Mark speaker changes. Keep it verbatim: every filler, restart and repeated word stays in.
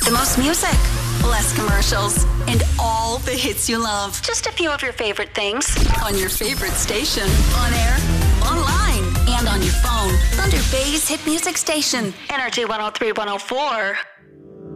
Speaker 1: The most music, less commercials, and all the hits you love. Just a few of your favorite things on your favorite station. On air, online, and on your phone. Thunder Bay's hit music station. Energy one oh three point one oh four.